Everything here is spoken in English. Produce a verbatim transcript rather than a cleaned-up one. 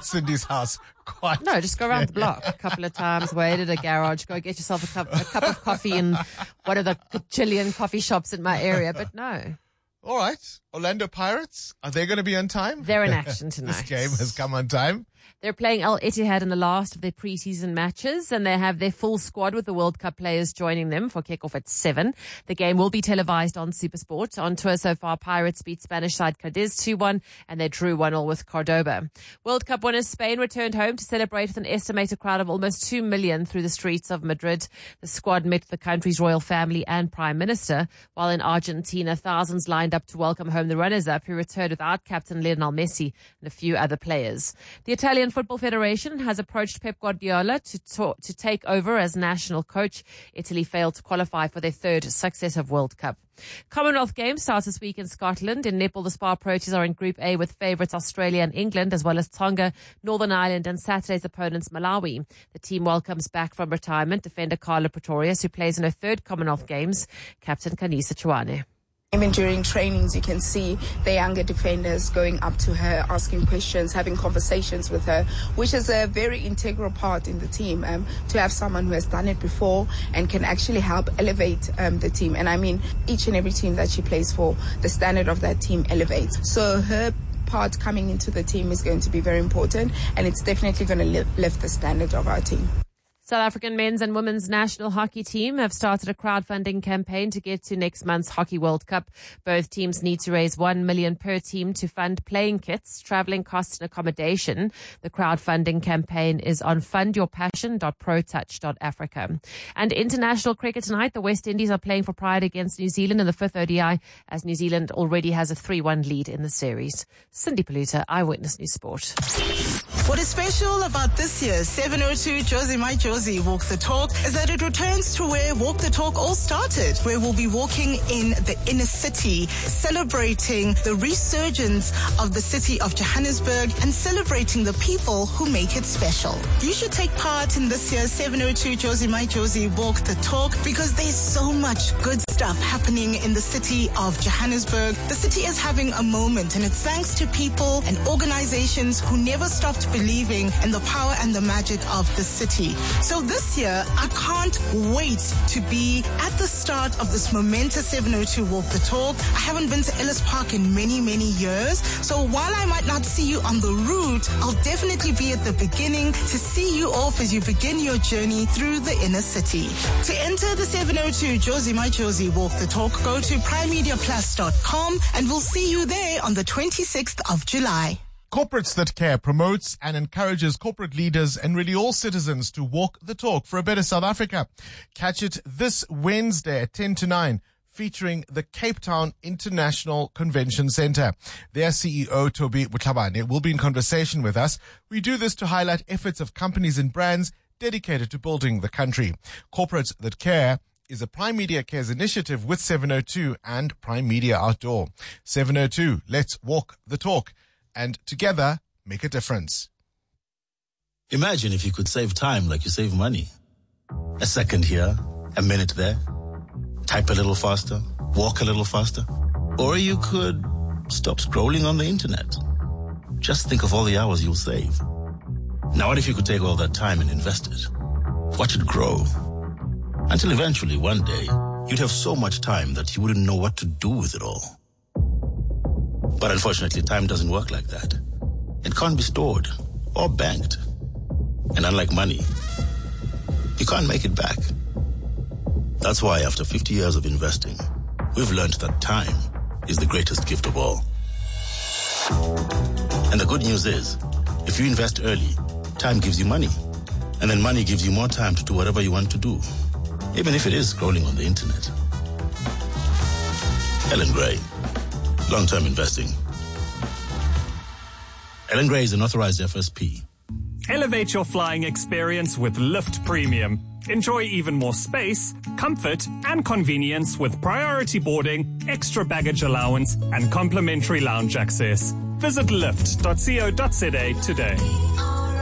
at Cindy's house quite. No, just go around the block a couple of times, wait at a garage, go get yourself a cup, a cup of coffee in one of the Chilean coffee shops in my area. But no. All right. Orlando Pirates, are they going to be on time? They're in action tonight. This game has come on time. They're playing Al Ittihad in the last of their preseason matches, and they have their full squad with the World Cup players joining them for kickoff at seven. The game will be televised on SuperSport. On tour so far, Pirates beat Spanish side Cadiz two one, and they drew one all with Cordoba. World Cup winners Spain returned home to celebrate with an estimated crowd of almost two million through the streets of Madrid. The squad met the country's royal family and Prime Minister, while in Argentina, thousands lined up to welcome home the runners-up who returned without captain Lionel Messi and a few other players. The Italian Football Federation has approached Pep Guardiola to talk, to take over as national coach. Italy failed to qualify for their third successive World Cup. Commonwealth Games starts this week in Scotland. In netball, the Spa Proteas are in Group A with favourites Australia and England, as well as Tonga, Northern Ireland and Saturday's opponents Malawi. The team welcomes back from retirement defender Carla Pretorius, who plays in her third Commonwealth Games, captain Kanisa Chwane. Even during trainings, you can see the younger defenders going up to her, asking questions, having conversations with her, which is a very integral part in the team, um, to have someone who has done it before and can actually help elevate um, the team. And I mean, each and every team that she plays for, the standard of that team elevates. So her part coming into the team is going to be very important, and it's definitely going to li- lift the standard of our team. South African men's and women's national hockey team have started a crowdfunding campaign to get to next month's Hockey World Cup. Both teams need to raise one million dollars per team to fund playing kits, travelling costs and accommodation. The crowdfunding campaign is on fund your passion dot pro touch dot africa. And international cricket tonight, the West Indies are playing for pride against New Zealand in the fifth O D I, as New Zealand already has a three one lead in the series. Cindy Paluta, Eyewitness News Sport. What is special about this year's seven oh two Josie My Josie Walk the Talk is that it returns to where Walk the Talk all started, where we'll be walking in the inner city, celebrating the resurgence of the city of Johannesburg and celebrating the people who make it special. You should take part in this year's seven oh two Josie My Josie Walk the Talk because there's so much good stuff happening in the city of Johannesburg. The city is having a moment, and it's thanks to people and organizations who never stopped believing in the power and the magic of the city. So this year, I can't wait to be at the start of this momentous seven oh two Walk the Talk. I haven't been to Ellis Park in many, many years. So while I might not see you on the route, I'll definitely be at the beginning to see you off as you begin your journey through the inner city. To enter the seven oh two Josie My Josie Walk the Talk, go to prime media plus dot com and we'll see you there on the twenty-sixth of July. Corporates That Care promotes and encourages corporate leaders and really all citizens to walk the talk for a better South Africa. Catch it this Wednesday at ten to nine, featuring the Cape Town International Convention Centre. Their C E O, Toby Mutlabane, will be in conversation with us. We do this to highlight efforts of companies and brands dedicated to building the country. Corporates That Care is a Prime Media Cares initiative with seven oh two and Prime Media Outdoor. seven oh two, let's walk the talk. And together, make a difference. Imagine if you could save time like you save money. A second here, a minute there. Type a little faster, walk a little faster. Or you could stop scrolling on the internet. Just think of all the hours you'll save. Now what if you could take all that time and invest it? Watch it grow. Until eventually, one day, you'd have so much time that you wouldn't know what to do with it all. But unfortunately, time doesn't work like that. It can't be stored or banked. And unlike money, you can't make it back. That's why after fifty years of investing, we've learned that time is the greatest gift of all. And the good news is, if you invest early, time gives you money. And then money gives you more time to do whatever you want to do, even if it is scrolling on the internet. Ellen Gray. Long-term investing. Ellen Gray is an authorized F S P. Elevate your flying experience with Lift Premium. Enjoy even more space, comfort, and convenience with priority boarding, extra baggage allowance, and complimentary lounge access. Visit lift dot co dot za today.